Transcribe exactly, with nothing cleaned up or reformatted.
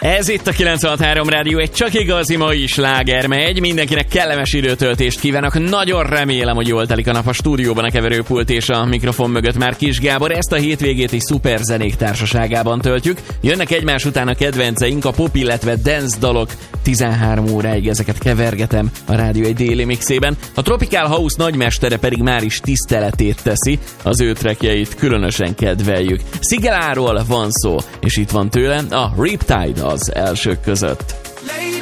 Ez itt a kilencvenhat Rádió, egy csak igazi mai sláger megy. Mindenkinek kellemes időtöltést kívánok. Nagyon remélem, hogy jól telik a nap a stúdióban, a keverőpult és a mikrofon mögött már Kis Gábor. Ezt a hétvégét is szuper zenék társaságában töltjük. Jönnek egymás után a kedvenceink, a pop, illetve dance dalok. tizenhárom óráig ezeket kevergetem a Rádió egy déli mixében. A Tropical House nagymestere pedig már is tiszteletét teszi. Az ő trackjeit különösen kedveljük. Szigeláról van szó, és itt van tőle a Riptide az elsők között.